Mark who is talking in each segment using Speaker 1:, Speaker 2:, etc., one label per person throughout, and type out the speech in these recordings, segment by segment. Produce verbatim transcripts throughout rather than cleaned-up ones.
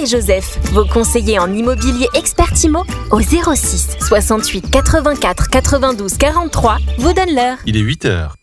Speaker 1: et Joseph, vos conseillers en immobilier expert Imo, au zéro six soixante-huit quatre-vingt-quatre quatre-vingt-douze quarante-trois, vous donnent l'heure.
Speaker 2: Il est huit heures.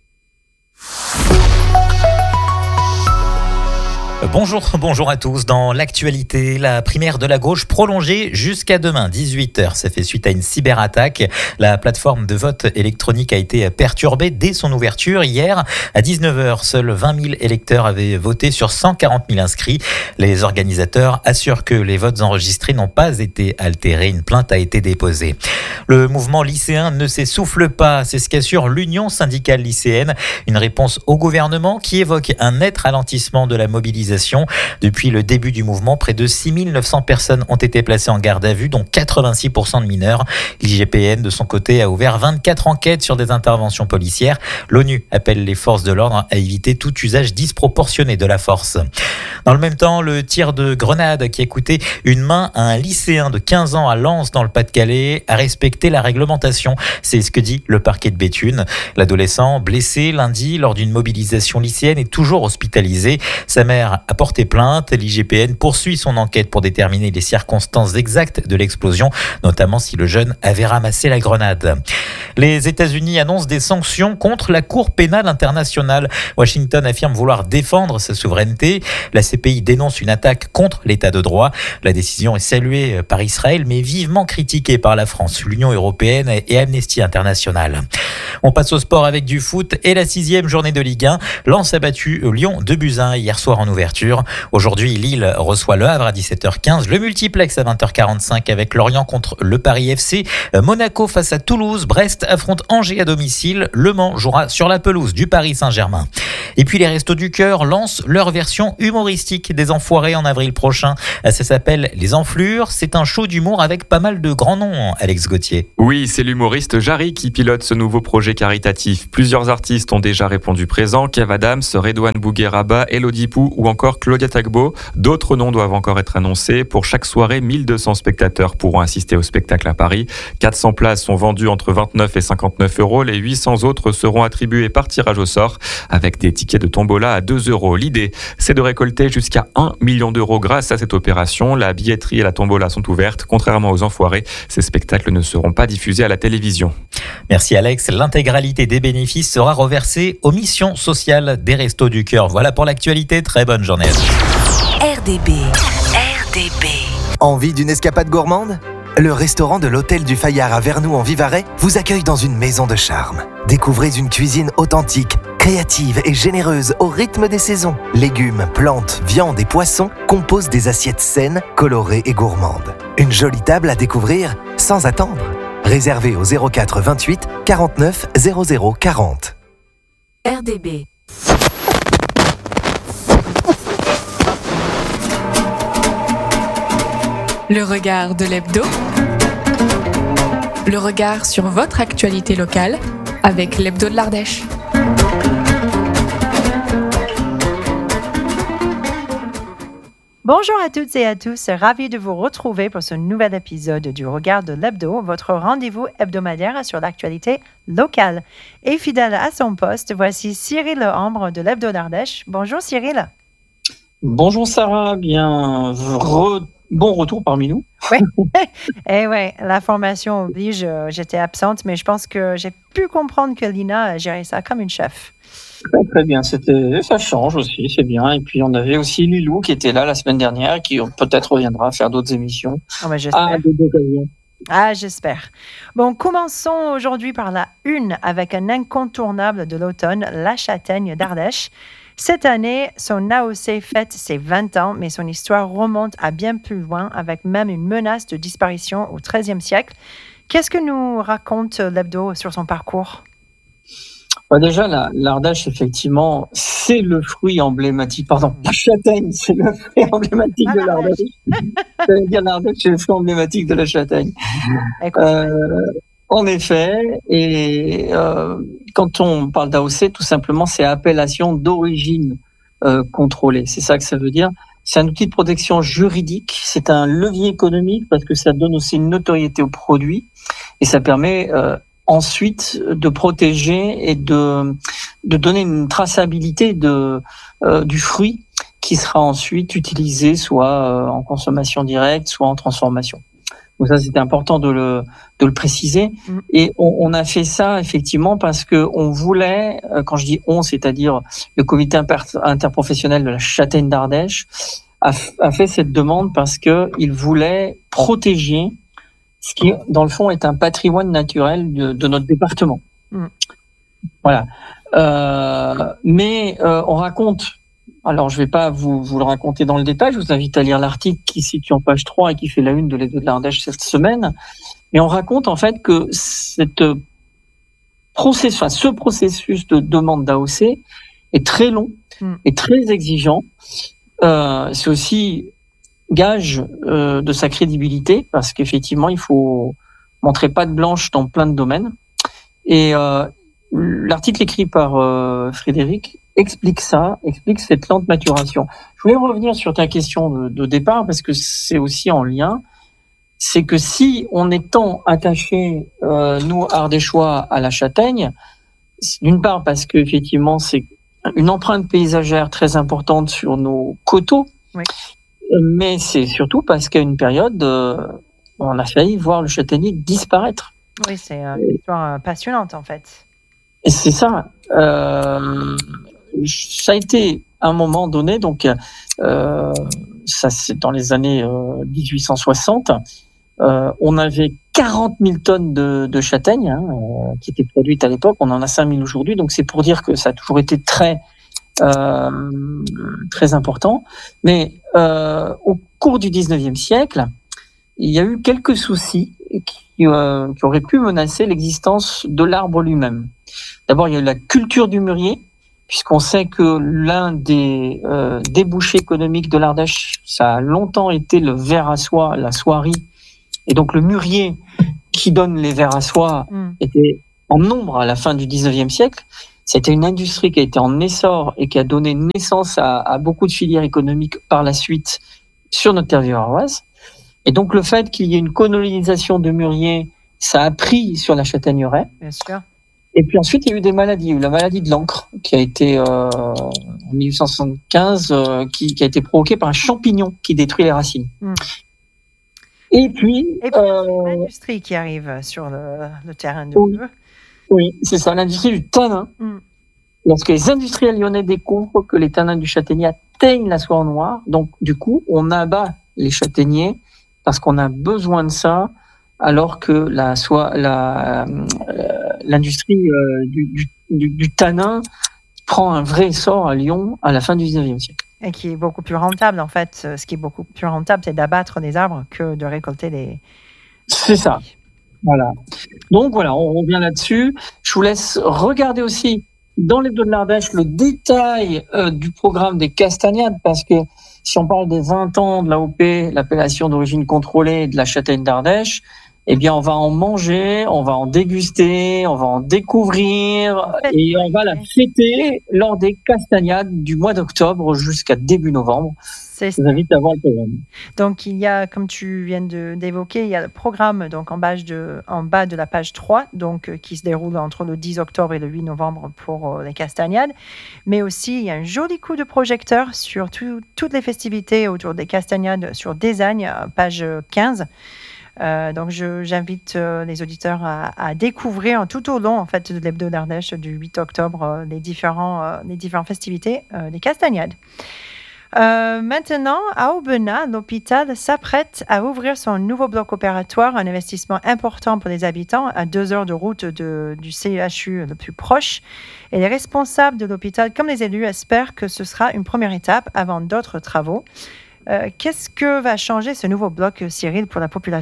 Speaker 3: Bonjour, bonjour à tous. Dans l'actualité, la primaire de la gauche prolongée jusqu'à demain, dix-huit heures. Ça fait suite à une cyberattaque. La plateforme de vote électronique a été perturbée dès son ouverture. Hier, à dix-neuf heures, seuls vingt mille électeurs avaient voté sur cent quarante mille inscrits. Les organisateurs assurent que les votes enregistrés n'ont pas été altérés. Une plainte a été déposée. Le mouvement lycéen ne s'essouffle pas. C'est ce qu'assure l'Union syndicale lycéenne. Une réponse au gouvernement qui évoque un net ralentissement de la mobilisation. Depuis le début du mouvement, près de six mille neuf cents personnes ont été placées en garde à vue, dont quatre-vingt-six pour cent de mineurs. L'I G P N, de son côté, a ouvert vingt-quatre enquêtes sur des interventions policières. L'ONU appelle les forces de l'ordre à éviter tout usage disproportionné de la force. Dans le même temps, le tir de grenade qui a coûté une main à un lycéen de quinze ans à Lens, dans le Pas-de-Calais, a respecté la réglementation. C'est ce que dit le parquet de Béthune. L'adolescent, blessé lundi lors d'une mobilisation lycéenne, est toujours hospitalisé. Sa mère a porté plainte. L'I G P N poursuit son enquête pour déterminer les circonstances exactes de l'explosion, notamment si le jeune avait ramassé la grenade. Les États-Unis annoncent des sanctions contre la Cour pénale internationale. Washington affirme vouloir défendre sa souveraineté. La C P I dénonce une attaque contre l'état de droit. La décision est saluée par Israël, mais vivement critiquée par la France, l'Union européenne et Amnesty International. On passe au sport avec du foot et la sixième journée de Ligue un. Lens a battu Lyon deux buts à un hier soir en ouverture. Aujourd'hui, Lille reçoit Le Havre à dix-sept heures quinze. Le multiplex à vingt heures quarante-cinq avec Lorient contre le Paris F C. Monaco face à Toulouse. Brest affronte Angers à domicile. Le Mans jouera sur la pelouse du Paris Saint-Germain. Et puis les Restos du Cœur lancent leur version humoristique des Enfoirés en avril prochain. Ça s'appelle Les Enflures. C'est un show d'humour avec pas mal de grands noms, Alex Gauthier.
Speaker 4: Oui, c'est l'humoriste Jarry qui pilote ce nouveau projet caritatif. Plusieurs artistes ont déjà répondu présent. Kev Adams, Redouane Bougueraba, Elodie Pou ou encore Claudia Tagbo. D'autres noms doivent encore être annoncés. Pour chaque soirée, mille deux cents spectateurs pourront assister au spectacle à Paris. quatre cents places sont vendues entre vingt-neuf et cinquante-neuf euros. Les huit cents autres seront attribuées par tirage au sort avec des tickets de tombola à deux euros. L'idée, c'est de récolter jusqu'à un million d'euros grâce à cette opération. La billetterie et la tombola sont ouvertes. Contrairement aux Enfoirés, ces spectacles ne seront pas diffusés à la télévision.
Speaker 3: Merci Alex. L'intégralité des bénéfices sera reversée aux missions sociales des Restos du Cœur. Voilà pour l'actualité. Très bonne journée.
Speaker 1: R D B. R D B.
Speaker 5: Envie d'une escapade gourmande ? Le restaurant de l'Hôtel du Fayard à Vernoux en Vivarais vous accueille dans une maison de charme. Découvrez une cuisine authentique, créative et généreuse au rythme des saisons. Légumes, plantes, viandes et poissons composent des assiettes saines, colorées et gourmandes. Une jolie table à découvrir sans attendre. Réservez au zéro quatre vingt-huit quarante-neuf zéro zéro quarante.
Speaker 1: R D B.
Speaker 6: Le regard de l'hebdo. Le regard sur votre actualité locale avec l'hebdo de l'Ardèche.
Speaker 7: Bonjour à toutes et à tous, ravi de vous retrouver pour ce nouvel épisode du Regard de l'Hebdo, votre rendez-vous hebdomadaire sur l'actualité locale. Et fidèle à son poste, voici Cyril Ambre de l'Hebdo d'Ardèche. Bonjour Cyril.
Speaker 8: Bonjour Sarah, bien re... bon retour parmi nous.
Speaker 7: Oui, et ouais, la formation oblige, j'étais absente, mais je pense que j'ai pu comprendre que Lina a géré ça comme une chef.
Speaker 8: Très, très bien, c'était, ça change aussi, c'est bien. Et puis on avait aussi Lilou qui était là la semaine dernière, qui peut-être reviendra faire d'autres émissions.
Speaker 7: Oh, bah, j'espère.
Speaker 8: Ah, d'autres occasions.
Speaker 7: Ah, j'espère. Bon, commençons aujourd'hui par la une avec un incontournable de l'automne, la châtaigne d'Ardèche. Cette année, son A O C fête ses vingt ans, mais son histoire remonte à bien plus loin, avec même une menace de disparition au treizième siècle. Qu'est-ce que nous raconte l'hebdo sur son parcours ?
Speaker 8: Bah déjà, la, l'Ardèche, effectivement, c'est le fruit emblématique. Pardon, la châtaigne, c'est le fruit emblématique ah, de l'Ardèche. J'allais dire l'Ardèche, c'est le fruit emblématique de la châtaigne. Euh, en effet, et euh, quand on parle d'A O C, tout simplement, c'est appellation d'origine euh, contrôlée. C'est ça que ça veut dire. C'est un outil de protection juridique, c'est un levier économique parce que ça donne aussi une notoriété au produit et ça permet euh, ensuite de protéger et de, de donner une traçabilité de, euh, du fruit qui sera ensuite utilisé soit en consommation directe, soit en transformation. Donc ça, c'était important de le de le préciser. Mmh. Et on, on a fait ça effectivement parce que on voulait, quand je dis on, c'est-à-dire le comité interprofessionnel de la châtaigne d'Ardèche a, a fait cette demande parce que il voulait protéger ce qui, dans le fond, est un patrimoine naturel de, de notre département. Mmh. Voilà. Euh, mais euh, on raconte. Alors, je ne vais pas vous, vous le raconter dans le détail. Je vous invite à lire l'article qui se situe en page trois et qui fait la une de l'Hebdo de l'Ardèche cette semaine. Et on raconte en fait que cette processus, enfin, ce processus de demande d'A O C est très long mm. et très exigeant. Euh, c'est aussi gage euh, de sa crédibilité parce qu'effectivement, il faut montrer patte blanche dans plein de domaines. Et euh, l'article écrit par euh, Frédéric explique ça, explique cette lente maturation. Je voulais revenir sur ta question de, de départ parce que c'est aussi en lien. C'est que si on est tant attaché, euh, nous Ardéchois, à la châtaigne, d'une part parce que effectivement c'est une empreinte paysagère très importante sur nos coteaux, oui. mais c'est surtout parce qu'à une période, euh, on a failli voir le châtaignier disparaître.
Speaker 7: Oui, c'est une histoire passionnante en fait.
Speaker 8: Et c'est ça. Euh, ça a été à un moment donné, donc euh, ça c'est dans les années euh, dix-huit cent soixante, euh, on avait quarante mille tonnes de, de châtaignes hein, euh, qui étaient produites à l'époque. On en a cinq mille aujourd'hui, donc c'est pour dire que ça a toujours été très euh, très important. Mais euh, au cours du dix-neuvième siècle, il y a eu quelques soucis qui, euh, qui auraient pu menacer l'existence de l'arbre lui-même. D'abord, il y a eu la culture du mûrier, puisqu'on sait que l'un des euh, débouchés économiques de l'Ardèche, ça a longtemps été le ver à soie, la soierie. Et donc le mûrier qui donne les vers à soie mmh. était en nombre à la fin du dix-neuvième siècle. C'était une industrie qui a été en essor et qui a donné naissance à, à beaucoup de filières économiques par la suite sur notre terre vivaroise. Et donc le fait qu'il y ait une colonisation de mûriers, ça a pris sur la châtaigneraie.
Speaker 7: Bien sûr.
Speaker 8: Et puis ensuite, il y a eu des maladies. Il y a eu la maladie de l'encre, qui a été, euh, en mille huit cent soixante-quinze, euh, qui, qui a été provoquée par un champignon qui détruit les racines. Mmh. Et puis...
Speaker 7: Et puis, euh, l'industrie qui arrive sur le, le terrain de
Speaker 8: oui, oui, c'est ça, l'industrie du tanin. Mmh. Lorsque les industriels lyonnais découvrent que les tanins du châtaignier atteignent la soie noire, donc du coup, on abat les châtaigniers parce qu'on a besoin de ça, alors que la soie, la, euh, l'industrie euh, du, du, du, du tanin prend un vrai essor à Lyon à la fin du dix-neuvième siècle.
Speaker 7: Et qui est beaucoup plus rentable, en fait. Ce qui est beaucoup plus rentable, c'est d'abattre des arbres que de récolter des...
Speaker 8: C'est ça. Voilà. Donc voilà, on revient là-dessus. Je vous laisse regarder aussi dans l'Hebdo de l'Ardèche le détail euh, du programme des castagnades, parce que si on parle des vingt ans de l'A O P, l'appellation d'origine contrôlée de la châtaigne d'Ardèche, eh bien, on va en manger, on va en déguster, on va en découvrir et on va la fêter lors des castagnades du mois d'octobre jusqu'à début novembre. C'est Je vous invite à voir le programme.
Speaker 7: Donc, il y a, comme tu viens de, d'évoquer, il y a le programme donc, en, bas de, en bas de la page trois, donc, euh, qui se déroule entre le dix octobre et le huit novembre pour euh, les castagnades. Mais aussi, il y a un joli coup de projecteur sur tout, toutes les festivités autour des castagnades sur Désagne, page quinze. Euh, donc, je, j'invite euh, les auditeurs à, à découvrir tout au long en fait, de l'Hebdo d'Ardèche du huit octobre euh, les, différents, euh, les différentes festivités euh, des castagnades. Euh, maintenant, à Aubenas, l'hôpital s'apprête à ouvrir son nouveau bloc opératoire, un investissement important pour les habitants, à deux heures de route de, du C H U le plus proche. Et les responsables de l'hôpital, comme les élus, espèrent que ce sera une première étape avant d'autres travaux. Euh, qu'est-ce que va changer ce nouveau bloc, Cyril, pour la population ?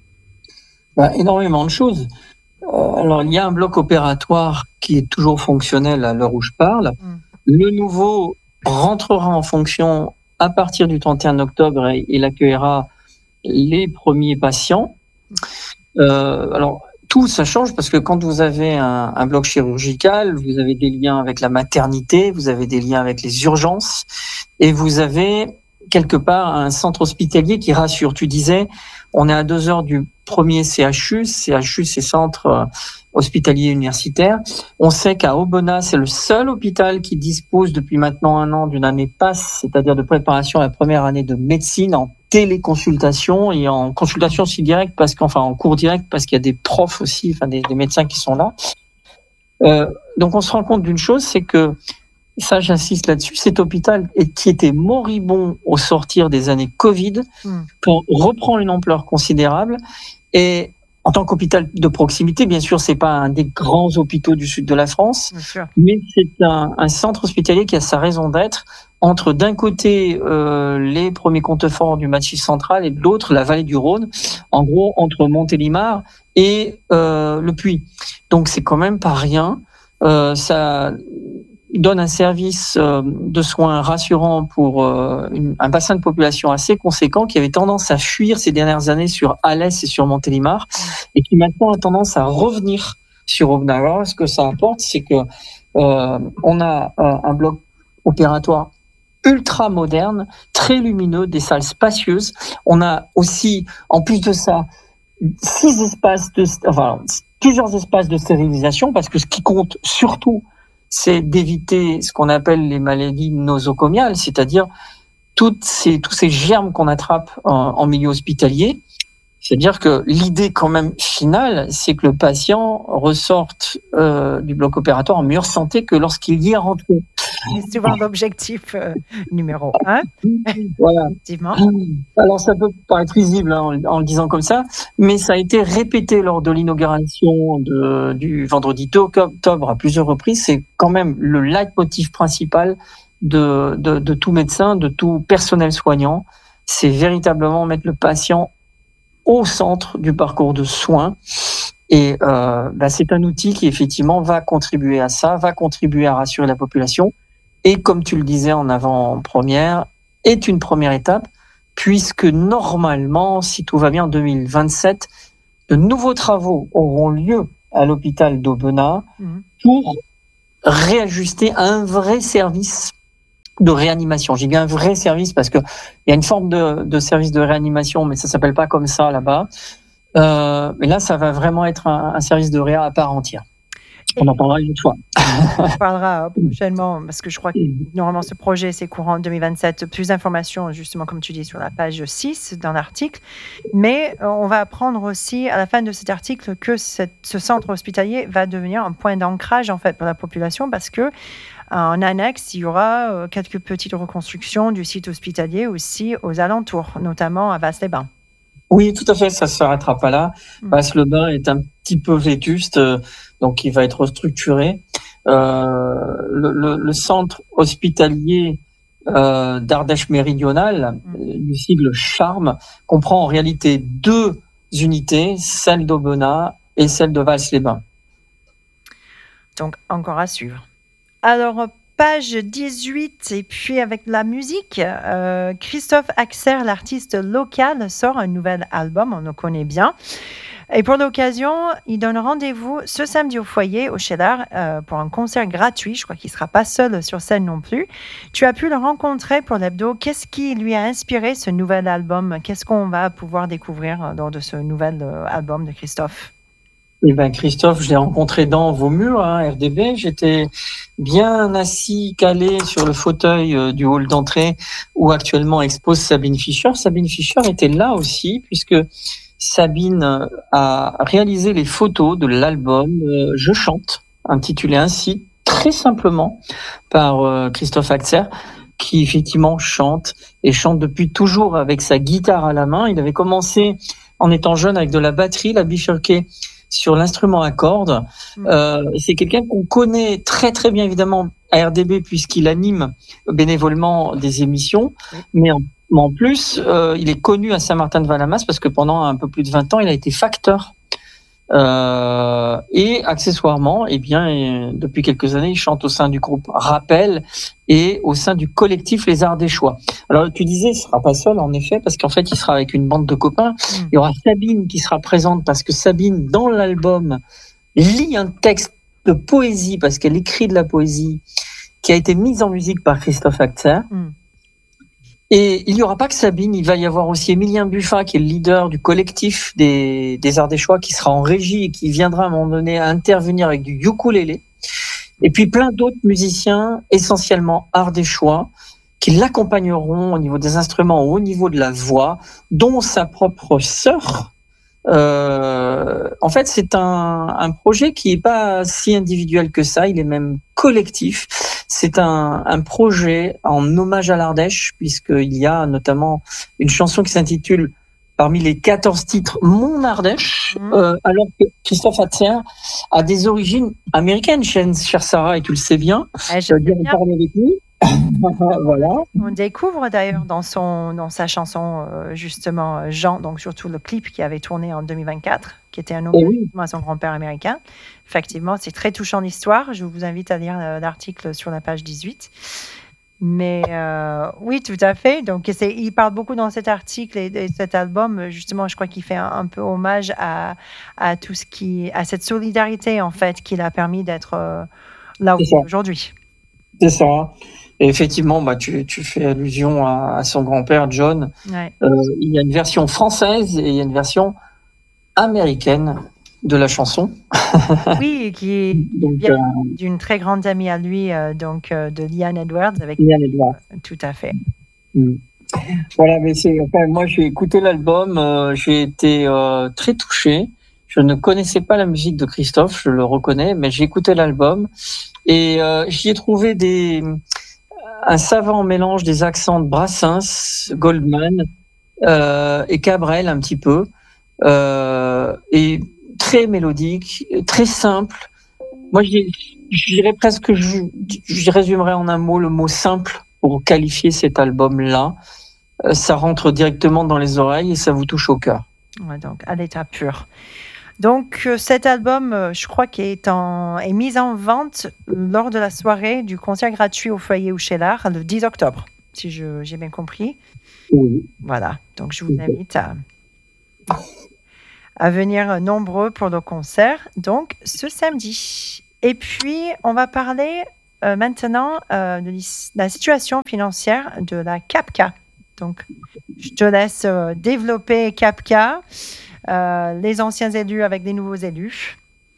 Speaker 8: Bah, énormément de choses. Euh, alors, il y a un bloc opératoire qui est toujours fonctionnel à l'heure où je parle. Mm. Le nouveau rentrera en fonction à partir du trente et un octobre et il accueillera les premiers patients. Euh, alors, tout ça change parce que quand vous avez un, un bloc chirurgical, vous avez des liens avec la maternité, vous avez des liens avec les urgences et vous avez quelque part un centre hospitalier qui rassure. Tu disais, on est à deux heures du premier C H U. C H U, c'est Centre euh, Hospitalier Universitaire. On sait qu'à Aubenas, c'est le seul hôpital qui dispose depuis maintenant un an d'une année passe, c'est-à-dire de préparation à la première année de médecine en téléconsultation et en consultation aussi directe, parce qu'enfin en cours direct, parce qu'il y a des profs aussi, enfin des, des médecins qui sont là. Euh, donc on se rend compte d'une chose, c'est que ça, j'insiste là-dessus, cet hôpital qui était moribond au sortir des années Covid, mmh. pour reprendre une ampleur considérable. Et en tant qu'hôpital de proximité, bien sûr, c'est pas un des grands hôpitaux du sud de la France, mais c'est un, un centre hospitalier qui a sa raison d'être entre d'un côté euh, les premiers contreforts du Massif central et de l'autre la vallée du Rhône, en gros entre Montélimar et euh, le Puy. Donc c'est quand même pas rien. Euh, ça donne un service euh, de soins rassurant pour euh, une, un bassin de population assez conséquent qui avait tendance à fuir ces dernières années sur Alès et sur Montélimar et qui maintenant a tendance à revenir sur Aubenas. Ce que ça apporte, c'est que euh, on a euh, un bloc opératoire ultra moderne, très lumineux, des salles spacieuses. On a aussi, en plus de ça, six espaces de, enfin, plusieurs espaces de stérilisation, parce que ce qui compte surtout, c'est d'éviter ce qu'on appelle les maladies nosocomiales, c'est-à-dire toutes ces, tous ces germes qu'on attrape en, en milieu hospitalier. C'est-à-dire que l'idée quand même finale, c'est que le patient ressorte euh, du bloc opératoire en meilleure santé que lorsqu'il y est rentré.
Speaker 7: C'est souvent l'objectif euh, numéro un.
Speaker 8: Voilà.
Speaker 7: Effectivement.
Speaker 8: Alors ça peut paraître risible hein, en, en le disant comme ça, mais ça a été répété lors de l'inauguration de, du vendredi deux octobre à plusieurs reprises. C'est quand même le leitmotiv principal de, de, de tout médecin, de tout personnel soignant. C'est véritablement mettre le patient au centre du parcours de soins. Et euh, bah, c'est un outil qui effectivement va contribuer à ça, va contribuer à rassurer la population. Et comme tu le disais en avant-première, est une première étape, puisque normalement, si tout va bien en deux mille vingt-sept, de nouveaux travaux auront lieu à l'hôpital d'Aubenas mmh. pour réajuster un vrai service de réanimation. J'ai dit un vrai service parce que il y a une forme de, de service de réanimation, mais ça s'appelle pas comme ça là-bas. Euh, mais là, ça va vraiment être un, un service de réa à part entière. On en parlera une autre fois.
Speaker 7: On parlera prochainement, parce que je crois que normalement ce projet, c'est courant deux mille vingt-sept. Plus d'informations, justement, comme tu dis, sur la page six dans l'article. Mais on va apprendre aussi, à la fin de cet article, que cette, ce centre hospitalier va devenir un point d'ancrage, en fait, pour la population, parce que en annexe, il y aura quelques petites reconstructions du site hospitalier aussi aux alentours, notamment à Vasse-les-Bains.
Speaker 8: Oui, tout à fait, ça ne s'arrêtera pas là. Mmh. Vasse-les-Bains est un petit peu vétuste, donc il va être restructuré. Euh, le, le, le centre hospitalier euh, d'Ardèche méridionale, mmh. du sigle Charme, comprend en réalité deux unités, celle d'Aubenas et celle de Vasse-les-Bains.
Speaker 7: Donc, encore à suivre. Alors, page dix-huit, et puis avec la musique, euh, Christophe Axer, l'artiste local, sort un nouvel album, on le connaît bien. Et pour l'occasion, il donne rendez-vous ce samedi au foyer, au Cheddar, euh, pour un concert gratuit. Je crois qu'il ne sera pas seul sur scène non plus. Tu as pu le rencontrer pour l'hebdo. Qu'est-ce qui lui a inspiré ce nouvel album? Qu'est-ce qu'on va pouvoir découvrir lors de ce nouvel euh, album de Christophe?
Speaker 8: Eh ben Christophe, je l'ai rencontré dans vos murs, hein, R D B. J'étais bien assis, calé sur le fauteuil euh, du hall d'entrée où actuellement expose Sabine Fischer. Sabine Fischer était là aussi, puisque Sabine a réalisé les photos de l'album euh, Je chante, intitulé ainsi, très simplement, par euh, Christophe Axer, qui effectivement chante, et chante depuis toujours avec sa guitare à la main. Il avait commencé en étant jeune avec de la batterie, la bifurquée sur l'instrument à cordes. Mmh. Euh, c'est quelqu'un qu'on connaît très très bien évidemment à R D B puisqu'il anime bénévolement des émissions, mmh. mais en, en plus euh, il est connu à Saint-Martin-de-Valamas parce que pendant un peu plus de vingt ans il a été facteur. Euh, et accessoirement, eh bien, et depuis quelques années, il chante au sein du groupe Rappel et au sein du collectif Les Ardéchois. Alors, tu disais, il sera pas seul, en effet, parce qu'en fait, il sera avec une bande de copains. Mmh. Il y aura Sabine qui sera présente parce que Sabine, dans l'album, lit un texte de poésie parce qu'elle écrit de la poésie qui a été mise en musique par Christophe Axer. Mmh. Et il n'y aura pas que Sabine, il va y avoir aussi Émilien Buffat, qui est le leader du collectif des, des Ardéchois, qui sera en régie et qui viendra à un moment donné à intervenir avec du ukulélé. Et puis plein d'autres musiciens, essentiellement ardéchois, qui l'accompagneront au niveau des instruments, au niveau de la voix, dont sa propre sœur. Euh, en fait, c'est un, un projet qui n'est pas si individuel que ça, il est même collectif. C'est un, un projet en hommage à l'Ardèche, puisqu'il y a notamment une chanson qui s'intitule, parmi les quatorze titres, Mon Ardèche, mmh. euh, alors que Christophe Hatzer a des origines américaines, chère Sarah, et tu le sais bien.
Speaker 7: Ah, je veux dire,
Speaker 8: on parle avec lui. Voilà.
Speaker 7: On découvre d'ailleurs dans son dans sa chanson euh, justement Jean, donc surtout le clip qui avait tourné en deux mille vingt-quatre, qui était un hommage oui. à son grand-père américain. Effectivement, c'est très touchant l'histoire. Je vous invite à lire l'article sur la page dix-huit. Mais euh, oui, tout à fait. Donc, c'est, il parle beaucoup dans cet article et, et cet album. Justement, je crois qu'il fait un, un peu hommage à, à tout ce qui, à cette solidarité en fait, qui l'a permis d'être euh, là où il est aujourd'hui.
Speaker 8: C'est ça. Et effectivement, bah, tu, tu fais allusion à, à son grand-père, John.
Speaker 7: Ouais.
Speaker 8: Euh, il y a une version française et il y a une version américaine de la chanson.
Speaker 7: Oui, qui est donc, euh, d'une très grande amie à lui, euh, donc euh, de Liane Edwards. Avec
Speaker 8: Liane Edwards.
Speaker 7: Euh, tout à fait.
Speaker 8: Mmh. Voilà, mais c'est, enfin, moi j'ai écouté l'album, euh, j'ai été euh, très touché. Je ne connaissais pas la musique de Christophe, je le reconnais, mais j'ai écouté l'album et euh, j'y ai trouvé des un savant mélange des accents de Brassens, Goldman euh, et Cabrel un petit peu, euh, et très mélodique, très simple. Moi, je dirais presque, je, je résumerais en un mot le mot simple pour qualifier cet album-là. Euh, ça rentre directement dans les oreilles et ça vous touche au cœur.
Speaker 7: Ouais, donc à l'état pur. Donc, euh, cet album, euh, je crois qu'il est, en, est mis en vente lors de la soirée du concert gratuit au Foyer Ouchelard le dix octobre, si je, j'ai bien compris.
Speaker 8: Oui.
Speaker 7: Voilà, donc je vous invite à, à venir nombreux pour le concert, donc ce samedi. Et puis, on va parler euh, maintenant euh, de la situation financière de la CAPCA. Donc, je te laisse euh, développer CAPCA. Euh, les anciens élus avec des nouveaux élus.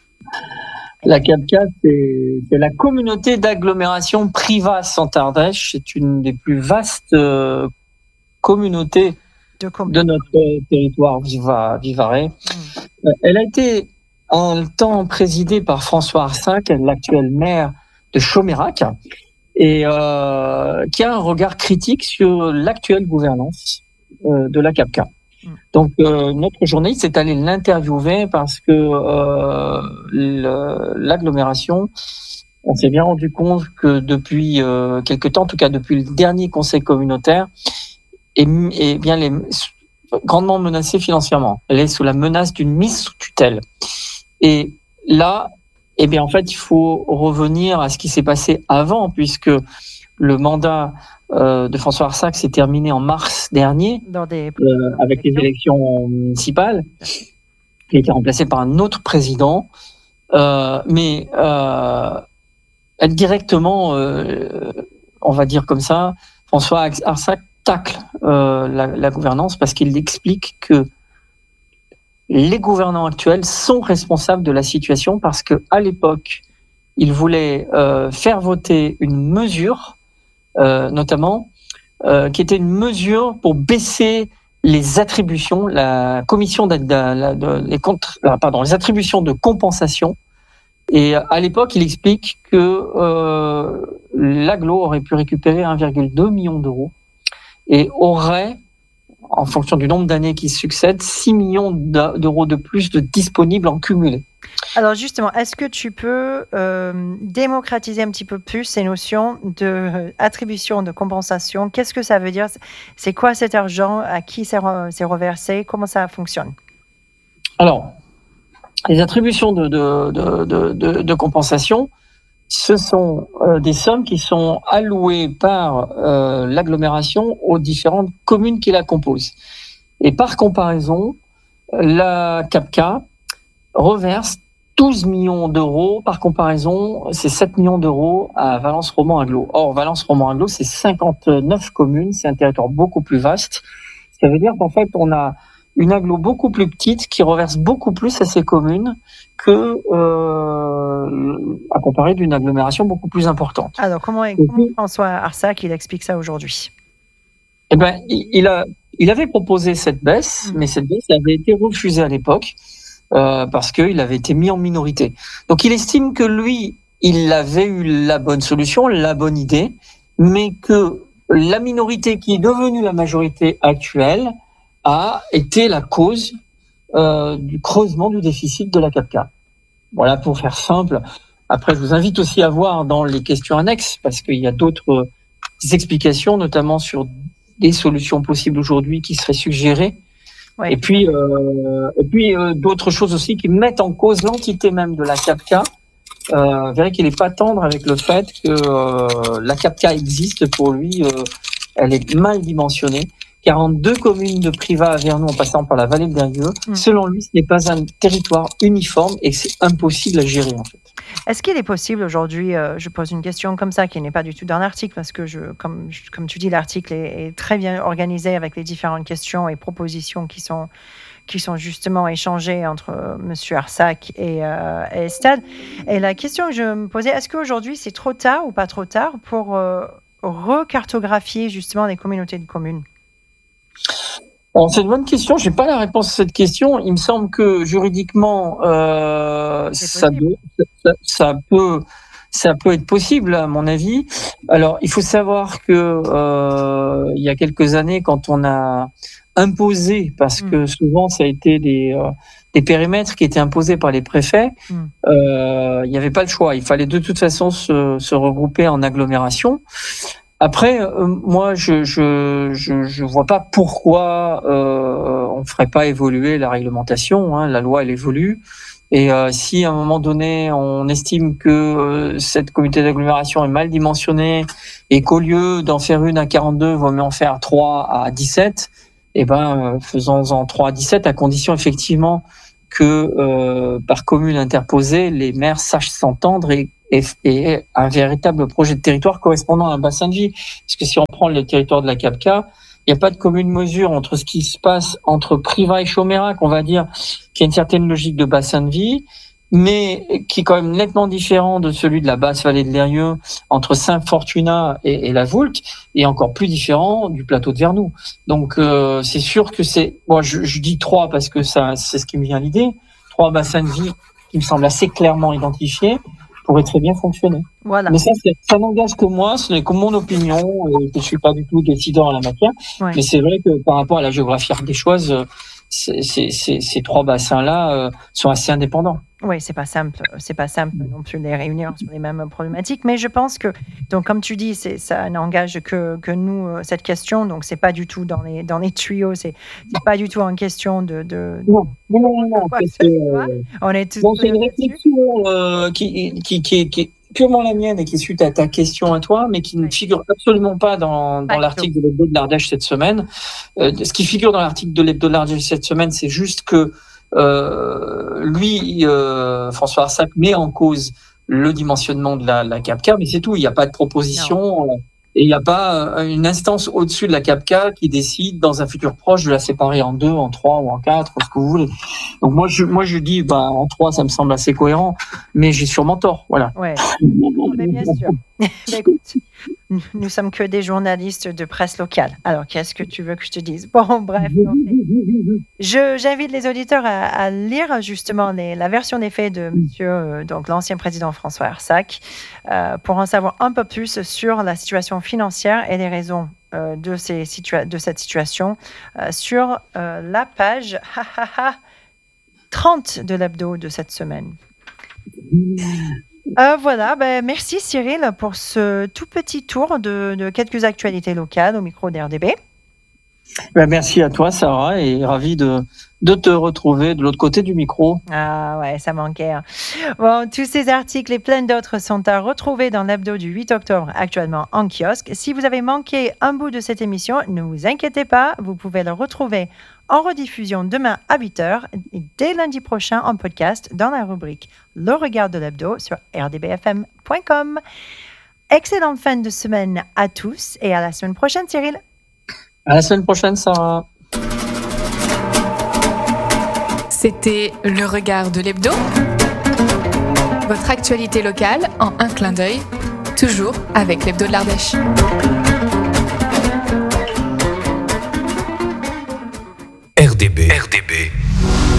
Speaker 8: La CAPCA, c'est, c'est la communauté d'agglomération Privas-Centre-Ardèche. C'est une des plus vastes euh, communautés de, de notre euh, territoire viva, vivarais. Mmh. Euh, elle a été en temps présidée par François Arsac, l'actuel maire de Chomérac, et euh, qui a un regard critique sur l'actuelle gouvernance euh, de la CAPCA. Donc, euh, notre journaliste est allé l'interviewer parce que euh, le, l'agglomération, on s'est bien rendu compte que depuis euh, quelque temps, en tout cas depuis le dernier conseil communautaire, est, est bien les, grandement menacée financièrement. Elle est sous la menace d'une mise sous tutelle. Et là, eh bien, en fait, il faut revenir à ce qui s'est passé avant, puisque le mandat Euh, de François Arsac s'est terminé en mars dernier
Speaker 7: Dans des...
Speaker 8: euh, avec les élections municipales. Il a été remplacé par un autre président, euh, mais euh, directement, euh, on va dire comme ça, François Arsac tacle euh, la, la gouvernance parce qu'il explique que les gouvernants actuels sont responsables de la situation parce que à l'époque, ils voulaient euh, faire voter une mesure. Euh, notamment, euh, qui était une mesure pour baisser les attributions, la commission de, de, de, les, contre, pardon, les attributions de compensation. Et à l'époque, il explique que euh, l'agglo aurait pu récupérer un virgule deux million d'euros et aurait, en fonction du nombre d'années qui succèdent, six millions d'euros de plus de disponibles en cumulé.
Speaker 7: Alors justement, est-ce que tu peux euh, démocratiser un petit peu plus ces notions d'attribution, de, de compensation? Qu'est-ce que ça veut dire? C'est quoi cet argent? À qui c'est, re, c'est reversé? Comment ça fonctionne?
Speaker 8: Alors, les attributions de, de, de, de, de, de compensation, ce sont euh, des sommes qui sont allouées par euh, l'agglomération aux différentes communes qui la composent. Et par comparaison, la CAPCA reverse douze millions d'euros. Par comparaison, c'est sept millions d'euros à Valence-Roman-Aglo. Or, Valence-Roman-Aglo, c'est cinquante-neuf communes, c'est un territoire beaucoup plus vaste. Ça veut dire qu'en fait, on a une agglo beaucoup plus petite qui reverse beaucoup plus à ces communes que euh, à comparer d'une agglomération beaucoup plus importante.
Speaker 7: Alors, comment, comment François Arsac il explique ça aujourd'hui?
Speaker 8: Eh ben, il, il a, il avait proposé cette baisse, mmh. mais cette baisse avait été refusée à l'époque euh, parce qu'il avait été mis en minorité. Donc, il estime que lui, il avait eu la bonne solution, la bonne idée, mais que la minorité qui est devenue la majorité actuelle a été la cause euh, du creusement du déficit de la CAPCA. Voilà, pour faire simple. Après, je vous invite aussi à voir dans les questions annexes, parce qu'il y a d'autres explications, notamment sur des solutions possibles aujourd'hui qui seraient suggérées. Ouais. Et puis, euh, et puis euh, d'autres choses aussi qui mettent en cause l'entité même de la CAPCA. Euh, verrez qu'il n'est pas tendre avec le fait que euh, la CAPCA existe pour lui. Euh, elle est mal dimensionnée. quarante-deux communes de Privas à Vernou en passant par la vallée de Lerieux. Mmh. Selon lui, ce n'est pas un territoire uniforme et que c'est impossible à gérer en fait.
Speaker 7: Est-ce qu'il est possible aujourd'hui, euh, je pose une question comme ça qui n'est pas du tout dans l'article parce que, je, comme, comme tu dis, l'article est, est très bien organisé avec les différentes questions et propositions qui sont, qui sont justement échangées entre euh, M. Arsac et, euh, et Estelle. Et la question que je me posais, est-ce qu'aujourd'hui c'est trop tard ou pas trop tard pour euh, recartographier justement les communautés de communes?
Speaker 8: Bon, c'est une bonne question. J'ai pas la réponse à cette question. Il me semble que juridiquement, euh, ça, ça, ça peut, ça peut être possible à mon avis. Alors, il faut savoir que euh, il y a quelques années, quand on a imposé, parce mmh. que souvent ça a été des euh, des périmètres qui étaient imposés par les préfets, mmh. euh, il n'y avait pas le choix. Il fallait de toute façon se, se regrouper en agglomération. Après, euh, moi, je, je je je vois pas pourquoi euh, on ferait pas évoluer la réglementation. Hein, la loi, elle évolue. Et euh, si à un moment donné, on estime que euh, cette communauté d'agglomération est mal dimensionnée et qu'au lieu d'en faire une à quarante-deux, vaut mieux en faire trois à dix-sept, eh ben, euh, faisons-en trois à dix-sept, à condition effectivement que euh, par commune interposée, les maires sachent s'entendre et Et, et un véritable projet de territoire correspondant à un bassin de vie. Parce que si on prend le territoire de la CAPCA, il n'y a pas de commune mesure entre ce qui se passe entre Privas et Chaumérac, on va dire, qui a une certaine logique de bassin de vie, mais qui est quand même nettement différent de celui de la basse vallée de Lerieux, entre Saint-Fortuna et, et la Voulte, et encore plus différent du plateau de Vernou. Donc euh, c'est sûr que c'est... Moi, je, je dis trois parce que ça, c'est ce qui me vient à l'idée. Trois bassins de vie qui me semblent assez clairement identifiés, pourrait très bien fonctionner. Voilà. Mais ça, ça n'engage que moi, ce n'est que mon opinion, et je ne suis pas du tout décideur en la matière. Ouais. Mais c'est vrai que par rapport à la géographie ardéchoise, c'est, c'est, c'est, ces trois bassins-là euh, sont assez indépendants.
Speaker 7: Oui, c'est pas simple, c'est pas simple non plus de les réunir sur les mêmes problématiques, mais je pense que, donc comme tu dis, c'est, ça n'engage que, que nous cette question, donc c'est pas du tout dans les dans les tuyaux, c'est, c'est pas du tout en question de. de
Speaker 8: non, non, non, non. C'est, euh,
Speaker 7: on est tous.
Speaker 8: Non, c'est une réflexion euh, qui, qui, qui, qui est purement la mienne et qui est suite à ta question à toi, mais qui ne figure absolument pas dans, dans l'article de l'Hebdo de l'Ardèche cette semaine. Euh, ce qui figure dans l'article de l'Hebdo de l'Ardèche cette semaine, c'est juste que Euh, lui, euh, François Arsac, met en cause le dimensionnement de la, la CAPCA, mais c'est tout. Il n'y a pas de proposition non. Et il n'y a pas une instance au-dessus de la CAPCA qui décide dans un futur proche de la séparer en deux, en trois ou en quatre, ce que vous voulez. Donc moi, je, moi, je dis, bah, en trois, ça me semble assez cohérent, mais j'ai sûrement tort. Voilà.
Speaker 7: Ouais. Mais bien sûr. Écoute, nous sommes que des journalistes de presse locale. Alors, qu'est-ce que tu veux que je te dise? Bon, bref. Je, j'invite les auditeurs à, à lire justement les, la version des faits de monsieur, euh, donc l'ancien président François Arsac, euh, pour en savoir un peu plus sur la situation financière et les raisons euh, de, ces situa- de cette situation euh, sur euh, la page trente de l'hebdo de cette semaine. Euh, voilà, ben, merci Cyril pour ce tout petit tour de, de quelques actualités locales au micro d'R D B.
Speaker 8: Ben, merci à toi, Sarah, et ravi de, de te retrouver de l'autre côté du micro.
Speaker 7: Ah ouais, ça manquait. Hein. Bon, tous ces articles et plein d'autres sont à retrouver dans l'hebdo du huit octobre, actuellement en kiosque. Si vous avez manqué un bout de cette émission, ne vous inquiétez pas, vous pouvez le retrouver en rediffusion demain à huit heures et dès lundi prochain en podcast dans la rubrique Le Regard de l'hebdo sur r d b f m point com. Excellente fin de semaine à tous et à la semaine prochaine, Cyril.
Speaker 8: À la semaine prochaine, Sarah.
Speaker 6: C'était Le Regard de l'hebdo. Votre actualité locale en un clin d'œil, toujours avec l'hebdo de l'Ardèche.
Speaker 2: R D B. R D B.